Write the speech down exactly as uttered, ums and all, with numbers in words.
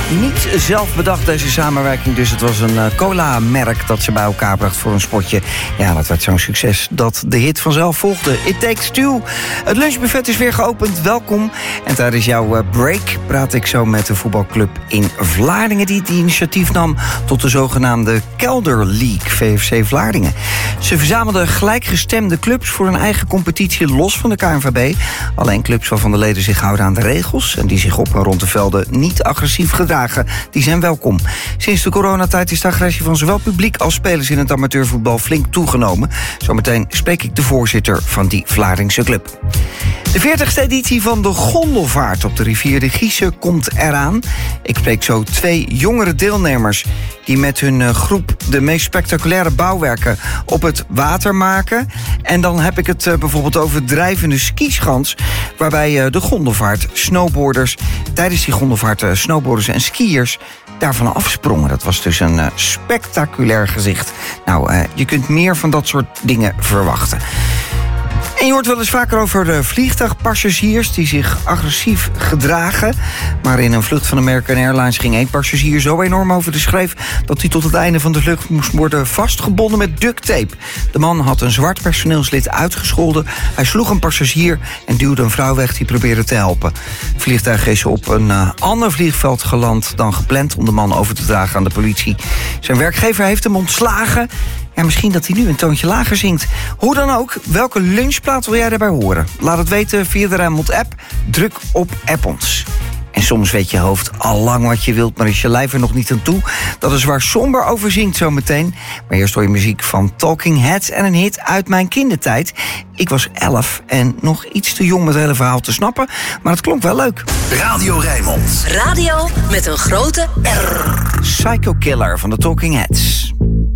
Niet zelf bedacht, deze samenwerking, dus het was een uh, cola-merk dat ze bij elkaar bracht voor een spotje. Ja, dat werd zo'n succes dat de hit vanzelf volgde. It Takes Two. Het lunchbuffet is weer geopend, welkom. En tijdens jouw uh, break praat ik zo met de voetbalclub in Vlaardingen die het initiatief nam tot de zogenaamde Kelder League, V F C Vlaardingen. Ze verzamelden gelijkgestemde clubs voor een eigen competitie los van de K N V B. Alleen clubs waarvan de leden zich houden aan de regels en die zich op en rond de velden niet agressief gedragen, die zijn welkom. Sinds de coronatijd is de agressie van zowel publiek als spelers in het amateurvoetbal flink toegenomen. Zometeen spreek ik de voorzitter van die Vlaardingse club. De veertigste editie van de gondelvaart op de rivier de Giese komt eraan. Ik spreek zo twee jongere deelnemers die met hun groep de meest spectaculaire bouwwerken op het water maken. En dan heb ik het bijvoorbeeld over drijvende skischans, waarbij de gondelvaart snowboarders tijdens die gondelvaart snowboarders en skiers daarvan afsprongen. Dat was dus een spectaculair gezicht. Nou, je kunt meer van dat soort dingen verwachten. En je hoort wel eens vaker over de vliegtuigpassagiers die zich agressief gedragen. Maar in een vlucht van American Airlines ging één passagier zo enorm over de schreef dat hij tot het einde van de vlucht moest worden vastgebonden met duct tape. De man had een zwart personeelslid uitgescholden. Hij sloeg een passagier en duwde een vrouw weg die probeerde te helpen. Het vliegtuig is op een uh, ander vliegveld geland dan gepland om de man over te dragen aan de politie. Zijn werkgever heeft hem ontslagen. Ja, misschien dat hij nu een toontje lager zingt. Hoe dan ook, welke lunchplaat wil jij daarbij horen? Laat het weten via de Rijnmond-app. Druk op App ons. En soms weet je hoofd al lang wat je wilt, maar is je lijf er nog niet aan toe. Dat is waar Somber over zingt zometeen. Maar eerst hoor je muziek van Talking Heads en een hit uit mijn kindertijd. Ik was elf en nog iets te jong om het hele verhaal te snappen, maar het klonk wel leuk. Radio Rijnmond. Radio met een grote R. Psycho Killer van de Talking Heads.